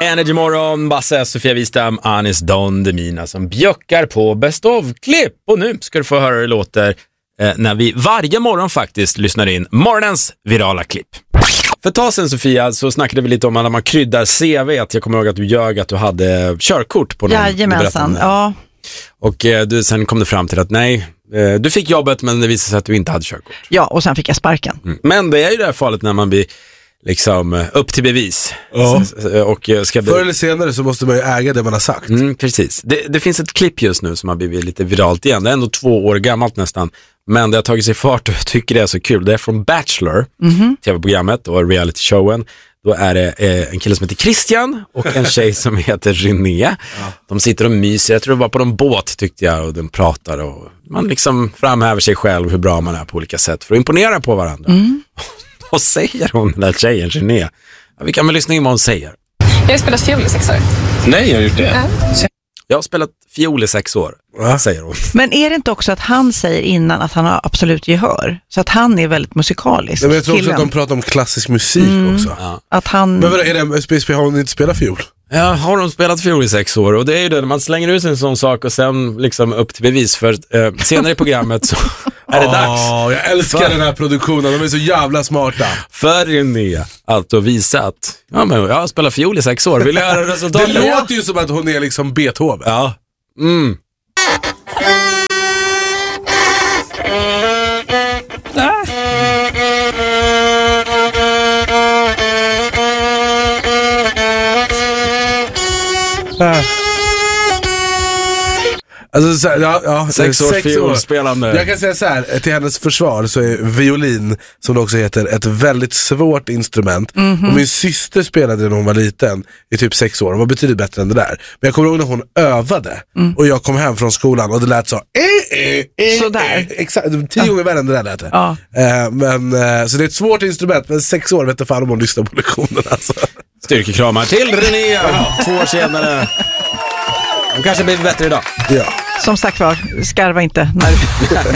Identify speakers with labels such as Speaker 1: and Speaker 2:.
Speaker 1: Energy morgon, Basse, Sofia Wistam, Anis Don Demina som bjöckar på Best of-klipp. Och nu ska du få höra hur det låter när vi varje morgon faktiskt lyssnar in morgonens virala klipp. För ett tag sedan, Sofia, så snackade vi lite om att man kryddar CV. Jag kommer ihåg att du ljög att du hade körkort på någon.
Speaker 2: Jajamensan, ja.
Speaker 1: Och sen kom det fram till att nej, du fick jobbet men det visade sig att du inte hade körkort.
Speaker 2: Ja, och sen fick jag sparken.
Speaker 1: Men det är ju det här fallet när man blir liksom upp till bevis.
Speaker 3: Ja.
Speaker 1: Och ska
Speaker 3: Förr eller senare så måste man ju äga det man har sagt.
Speaker 1: Precis. Det finns ett klipp just nu som har blivit lite viralt igen. Det är ändå 2 år gammalt nästan. Men det har tagit sig fart och jag tycker det är så kul. Det är från Bachelor, tv-programmet och reality-showen. Då är det en kille som heter Christian och en tjej som heter René. Ja. De sitter och myser. Jag tror det var på en båt tyckte jag och de pratar och man liksom framhäver sig själv hur bra man är på olika sätt för att imponera på varandra. Och säger hon, den där tjejen, René. Ja, vi kan väl lyssna in vad hon säger.
Speaker 4: Jag har spelat fiol i 6 år.
Speaker 1: Nej, jag har gjort det. Jag har spelat fiol i 6 år, säger hon.
Speaker 2: Men är det inte också att han säger innan att han har absolut gehör? Så att han är väldigt musikalisk.
Speaker 3: Men jag tror också att de pratar om klassisk musik också.
Speaker 2: Ja. Att han...
Speaker 3: Men vadå, har hon inte spelat fiol?
Speaker 1: Ja, har de spelat fiol i 6 år? Och det är ju det, när man slänger ut en sån sak och sen liksom upp till bevis. För senare i programmet så är det dags.
Speaker 3: Jag älskar den här produktionen, de är så jävla smarta.
Speaker 1: För René att visa att men jag har spelat fiol i 6 år. Vill jag höra resultatet?
Speaker 3: Det låter ju som att hon är liksom Beethoven.
Speaker 1: Ja.
Speaker 3: Alltså,
Speaker 1: 6 års fiolspelande.
Speaker 3: Jag kan säga så här, till hennes försvar så är violin, som det också heter, ett väldigt svårt instrument. Och min syster spelade när hon var liten i typ 6 år. Hon var betydligt bättre än det där. Men jag kommer ihåg när hon övade och jag kom hem från skolan och det lät så
Speaker 2: sådär.
Speaker 3: Exakt, 10 gånger värre än det där lät det.
Speaker 2: Ja.
Speaker 3: Så det är ett svårt instrument, men 6 år vet jag fan om hon lyssnar på lektionen alltså.
Speaker 1: Styrkekramar till René 2 år senare. De kanske blir bättre idag.
Speaker 3: Ja.
Speaker 2: Som sagt var, skarva inte när